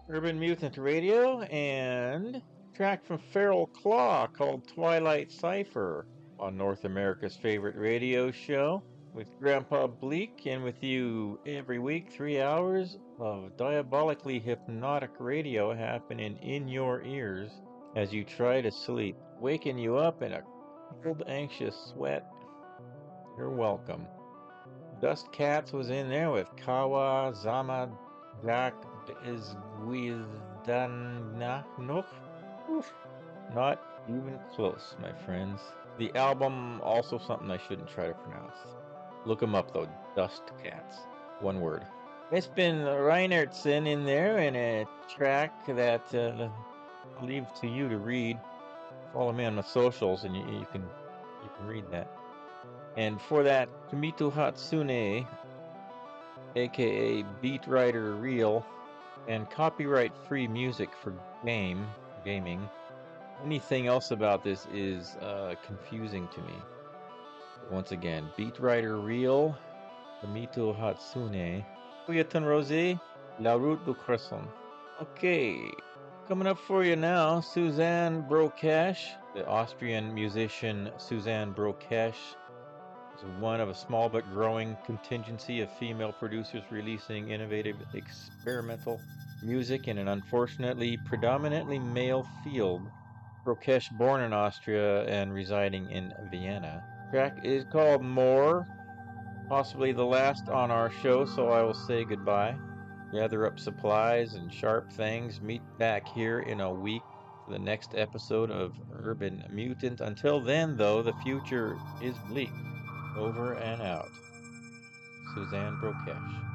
Urban Mutant Radio and track from Feral Claw called Twilight Cipher on North America's favorite radio show with Grandpa Bleak and with you every week, 3 hours of diabolically hypnotic radio happening in your ears as you try to sleep, waking you up in a cold, anxious sweat. You're welcome. Dust Cats was in there with Kawa Zama Dak Izguizdana. Not even close, my friends. The album, also something I shouldn't try to pronounce. Look them up, though. Dust Cats. One word. It's been Reinertsen in there in a track that I'll leave to you to read. Follow me on the socials and you can read that. And for that, Tomito Hatsune, aka Beat Writer Real, and copyright-free music for gaming. Anything else about this is confusing to me. Once again, Beat Writer Real, Tomito Hatsune, Kuyatan Rose, La Route du Cresson. Okay, coming up for you now, Suzanne Brokesh, the Austrian musician Suzanne Brokesh, is one of a small but growing contingency of female producers releasing innovative experimental music in an unfortunately predominantly male field. Brokesh, born in Austria and residing in Vienna. The track is called More, possibly the last on our show, so I will say goodbye. Gather up supplies and sharp things. Meet back here in a week for the next episode of Urban Mutant. Until then, though, the future is bleak. Over and out. Suzanne Brokesh.